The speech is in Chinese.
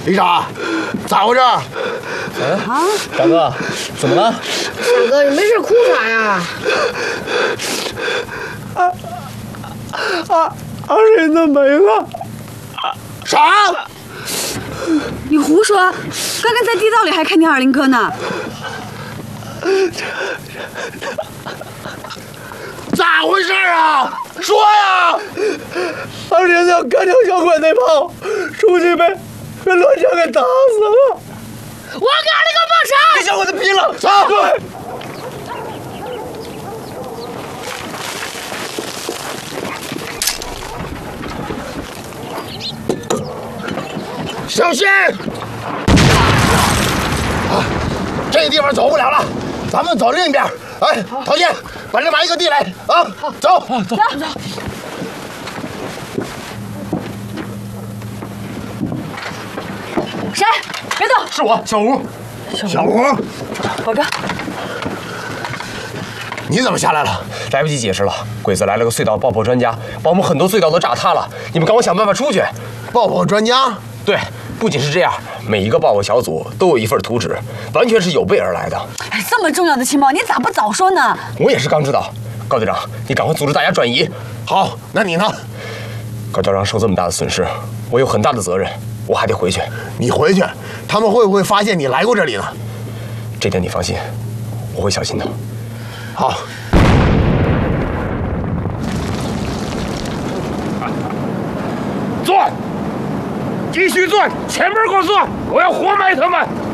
李长，咋回事？ 大哥，怎么了？ 大哥，你没事哭啥呀？ 二人子没了。啥？ 你胡说！刚刚在地道里还看见二林哥呢。 咋回事啊？说呀！ 二林子干掉小鬼那炮，书记被乱枪给打死了。 我给二林哥报仇！ 给小鬼子毙了。 走。 对。 小心！啊，这地方走不了了，咱们走另一边。哎，陶健，把这埋一个地来啊！走， 走。谁？别动！ 是我，小吴。 小吴， 宝哥， 你怎么下来了？ 来不及解释了，鬼子来了个隧道爆破专家，把我们很多隧道都炸塌了。你们赶快想办法出去。 爆破专家？ 对，不仅是这样，每一个爆破小组都有一份图纸，完全是有备而来的。 哎，这么重要的情报，你咋不早说呢？ 我也是刚知道。高队长，你赶快组织大家转移。 好，那你呢？ 高校长受这么大的损失，我有很大的责任，我还得回去。 你回去，他们会不会发现你来过这里呢？ 这点你放心，我会小心的。 好。 转，继续转，前面给我转，我要活埋他们。